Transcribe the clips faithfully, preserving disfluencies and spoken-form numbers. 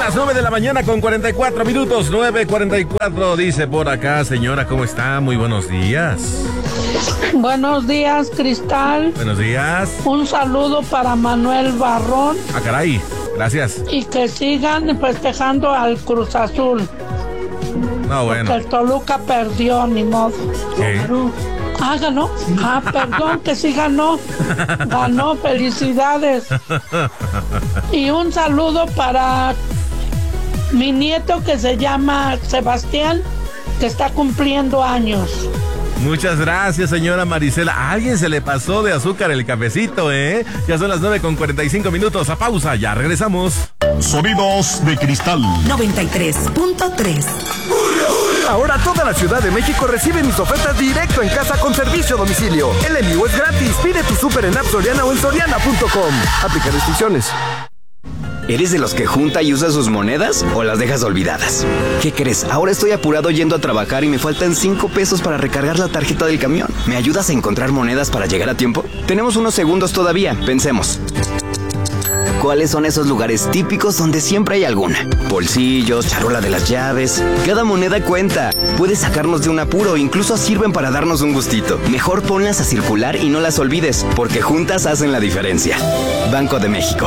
las nueve de la mañana con cuarenta y cuatro minutos, nueve cuarenta y cuatro, dice por acá, señora, ¿cómo está? Muy buenos días. Buenos días, Cristal. Buenos días. Un saludo para Manuel Barrón. Ah, caray, gracias. Y que sigan festejando al Cruz Azul. No, bueno. Porque el Toluca perdió, ni modo. ¿Qué? Ah, ganó. Ah, perdón, que sí ganó. Ganó, felicidades. Y un saludo para mi nieto que se llama Sebastián, que está cumpliendo años. Muchas gracias, señora Marisela. A alguien se le pasó de azúcar el cafecito, ¿eh? Ya son las nueve con cuarenta y cinco minutos. A pausa, ya regresamos. Sonidos de Cristal noventa y tres punto tres. Ahora toda la Ciudad de México recibe mis ofertas directo en casa con servicio a domicilio. El envío es gratis. Pide tu súper en App Soriana o en soriana punto com. Aplica restricciones. ¿Eres de los que junta y usa sus monedas o las dejas olvidadas? ¿Qué crees? Ahora estoy apurado yendo a trabajar y me faltan cinco pesos para recargar la tarjeta del camión. ¿Me ayudas a encontrar monedas para llegar a tiempo? Tenemos unos segundos todavía. Pensemos. ¿Cuáles son esos lugares típicos donde siempre hay alguna? Bolsillos, charola de las llaves. Cada moneda cuenta. Puede sacarnos de un apuro, incluso sirven para darnos un gustito. Mejor ponlas a circular y no las olvides, porque juntas hacen la diferencia. Banco de México.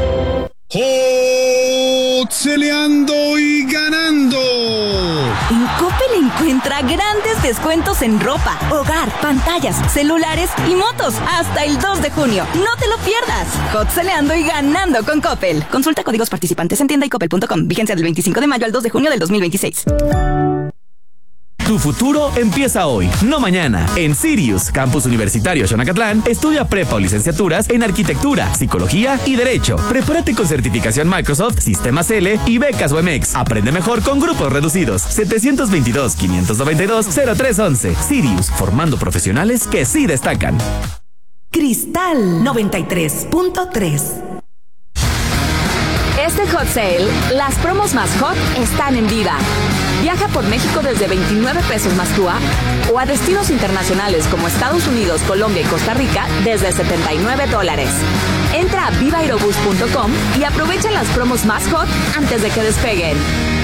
Hotceleando y ganando. En Coppel encuentra grandes descuentos en ropa, hogar, pantallas, celulares y motos hasta el dos de junio. No te lo pierdas. Hotceleando y ganando con Coppel. Consulta códigos participantes en tienda y coppel punto com. Vigencia del veinticinco de mayo al dos de junio del dos mil veintiséis. Tu futuro empieza hoy, no mañana. En Sirius, Campus Universitario Xonacatlán, estudia prepa o licenciaturas en Arquitectura, Psicología y Derecho. Prepárate con certificación Microsoft, Sistemas L y becas U M X. Aprende mejor con grupos reducidos. setecientos veintidós, quinientos noventa y dos, cero tres once. Sirius, formando profesionales que sí destacan. Cristal noventa y tres punto tres. Este Hot Sale, las promos más hot están en Viva. Viaja por México desde veintinueve pesos más T U A o a destinos internacionales como Estados Unidos, Colombia y Costa Rica desde setenta y nueve dólares. Entra a viva aerobús punto com y aprovecha las promos más hot antes de que despeguen.